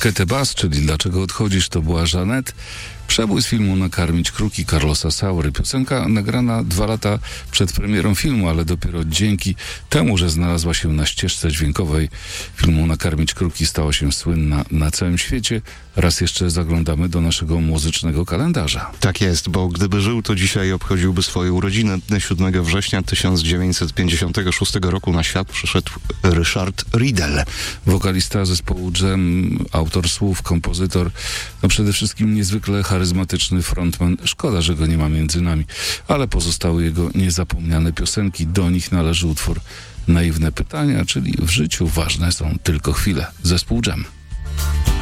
Paquete Bas, czyli Dlaczego odchodzisz, to była Żanet. Przebój z filmu Nakarmić kruki Carlosa Saury. Piosenka nagrana 2 lata przed premierą filmu, ale dopiero dzięki temu, że znalazła się na ścieżce dźwiękowej filmu Nakarmić kruki, stała się słynna na całym świecie. Raz jeszcze zaglądamy do naszego muzycznego kalendarza. Tak jest, bo gdyby żył, to dzisiaj obchodziłby swoje urodziny. 7 września 1956 roku na świat przyszedł Richard Riddle. Wokalista zespołu Jam, autor słów, kompozytor, no przede wszystkim niezwykle charyzmatyczny frontman. Szkoda, że go nie ma między nami, ale pozostały jego niezapomniane piosenki. Do nich należy utwór Naiwne pytania, czyli w życiu ważne są tylko chwile. Zespół Jam.